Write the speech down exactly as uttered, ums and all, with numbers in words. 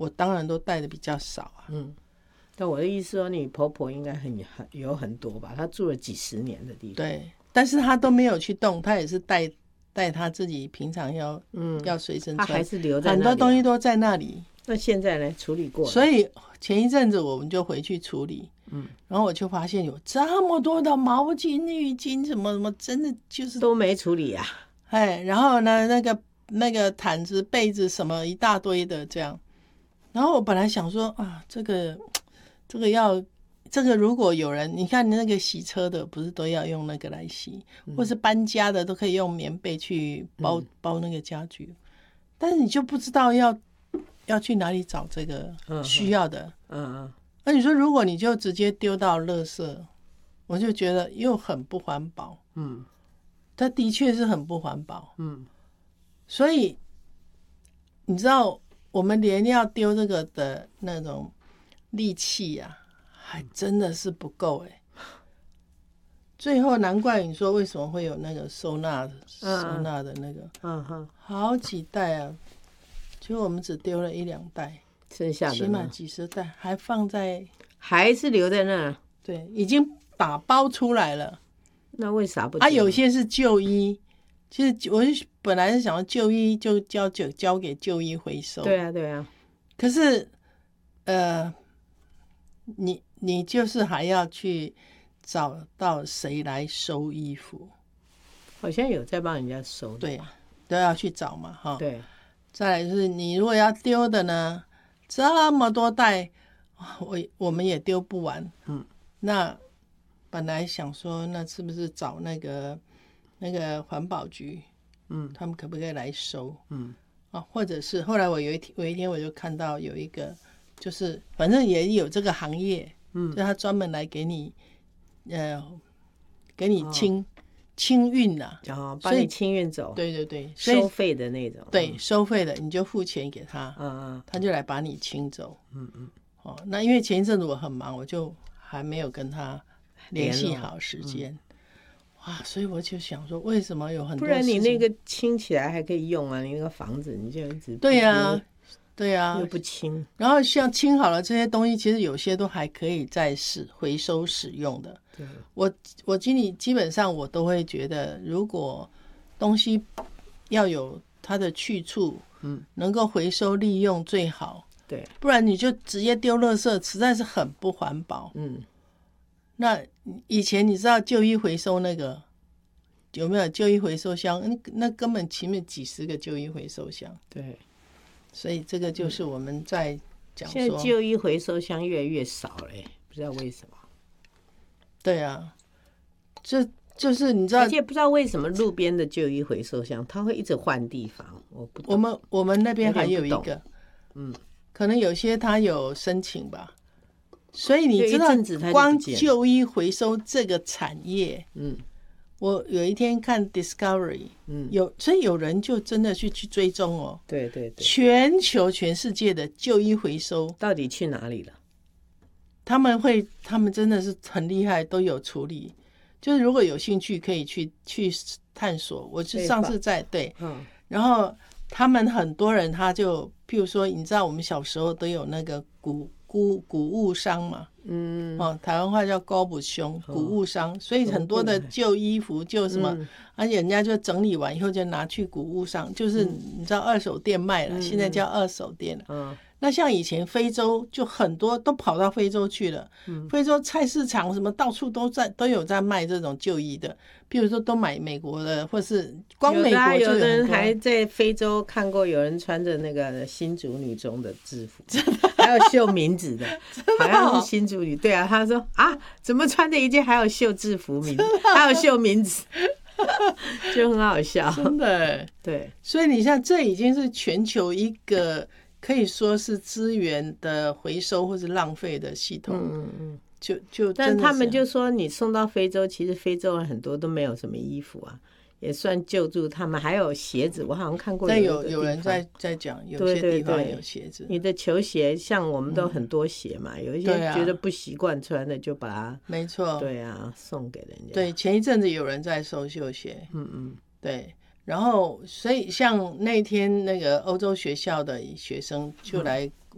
我当然都带的比较少啊。 嗯，但我的意思说，你婆婆应该很很有很多吧？她住了几十年的地方。 对，但是她都没有去动，她也是带带她自己平常要嗯要随身穿， 她还是留在那里、啊、 很多东西都在那里。 那现在呢？处理过了， 所以前一阵子我们就回去处理。嗯，然后我就发现有这么多的毛巾、浴巾什么什么，真的就是都没处理啊。 哎，然后呢，那个那个毯子、被子什么一大堆的这样。然后我本来想说啊，这个这个要这个如果有人，你看那个洗车的不是都要用那个来洗，嗯、或是搬家的都可以用棉被去包、嗯、包那个家具，但是你就不知道要要去哪里找这个需要的。嗯嗯。那你说，如果你就直接丢到垃圾，我就觉得又很不环保。嗯，它的确是很不环保。嗯，所以你知道，我们连要丢这个的那种力气啊，还真的是不够哎、欸。最后难怪你说为什么会有那个收纳、嗯、收纳的那个，嗯哼，好几袋啊，结果我们只丢了一两袋。 剩下的起码几十袋还放在， 还是留在那。 对，已经打包出来了。 那为啥不？ 啊，有些是旧衣，其实我本来是想要旧衣就交就交给旧衣回收。 对啊，对啊。 可是，呃，你你就是还要去找到谁来收衣服？ 好像有在帮人家收的。 对，都要去找嘛，哈。 对。 再来就是你如果要丢的呢？这么多袋，我我们也丢不完。嗯，那本来想说，那是不是找那个那个环保局？嗯，他们可不可以来收？嗯，啊，或者是后来我有一天有一天我就看到有一个，就是反正也有这个行业，嗯，就他专门来给你，呃，给你清。哦清运呐、 啊，哦，帮你清运走， 对对对， 收费的那种， 对，收费的，你就付钱给他，嗯嗯，他就来把你清走，嗯嗯，哦，那因为前一阵子我很忙，我就还没有跟他联系好时间，嗯、哇，所以我就想说，为什么有很多事情， 不然你那个清起来还可以用啊，你那个房子你就一直对呀、啊。对啊， 又不清， 然后像清好了这些东西，其实有些都还可以再使回收使用的。对，我我经理基本上我都会觉得，如果东西要有它的去处，嗯，能够回收利用最好。 对， 不然你就直接丢垃圾，实在是很不环保。嗯，那以前你知道旧衣回收那个有没有旧衣回收箱？那那根本前面几十个旧衣回收箱。 对。 所以这个就是我们在讲说， 现在旧衣回收箱越来越少了，不知道为什么。 对啊，这就是你知道， 而且不知道为什么路边的旧衣回收箱它会一直换地方，我不懂。 我们我们那边还有一个，嗯，可能有些他有申请吧。所以你知道，光旧衣回收这个产业，嗯。我有一天看 Discovery， 嗯，有所以有人就真的去去追踪哦， 对对对， 全球全世界的旧衣回收到底去哪里了？ 他们会，他们真的是很厉害，都有处理。就是如果有兴趣，可以去去探索。我是上次在对，嗯，然后他们很多人他就，譬如说，你知道我们小时候都有那个谷谷谷物商嘛。嗯，哦，台湾话叫高补胸，谷物商，所以很多的旧衣服旧什么，嗯、而且人家就整理完以后就拿去谷物商，就是你知道二手店卖了，嗯、现在叫二手店了。嗯，那像以前非洲就很多都跑到非洲去了，嗯、非洲菜市场什么到处都在都有在卖这种旧衣的，譬如说都买美国的，或是光美国就有很多。 有的人还在非洲看过有人穿着那个新竹女中的制服，还有绣名字的，好像是新竹女。对啊，他说啊，怎么穿着一件还有绣制服名字，还有绣名字，就很好笑。 真的，对。所以你像这已经是全球一个可以说是资源的回收或是浪费的系统。嗯嗯。就就， 但他们就说你送到非洲，其实非洲人很多都没有什么衣服啊，也算救助他们。还有鞋子，我好像看过有有有人在在讲，有些地方有鞋子。 对对对，你的球鞋，像我们都很多鞋嘛，嗯、有一些觉得不习惯穿的，就把它没错， 对啊，送给人家。 对，前一阵子有人在收旧鞋，嗯嗯，对。然后，所以像那天那个欧洲学校的学生就来